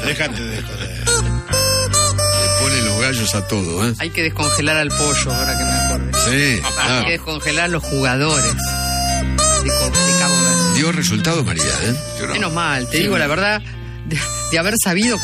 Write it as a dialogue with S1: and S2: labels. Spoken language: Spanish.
S1: Déjate de joder.
S2: Le pone los gallos a todo, ¿eh?
S3: Hay que descongelar al pollo, ahora que me acordé.
S2: Sí,
S3: Hay
S2: claro.
S3: que descongelar los jugadores de Cabo Verde.
S2: Dio resultado, María, ¿eh? Yo no.
S3: Menos mal, te digo la verdad, de haber sabido